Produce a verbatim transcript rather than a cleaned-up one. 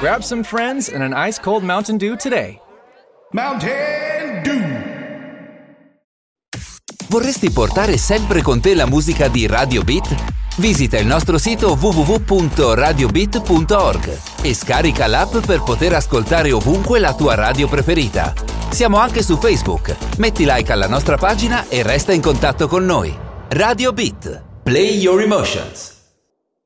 Grab some friends and an ice cold Mountain Dew today. Mountain Dew. Vorresti portare sempre con te la musica di Radio Beat? Visita il nostro sito w w w punto radio beat punto org e scarica l'app per poter ascoltare ovunque la tua radio preferita. Siamo anche su Facebook. Metti like alla nostra pagina e resta in contatto con noi. Radio Beat. Play your emotions.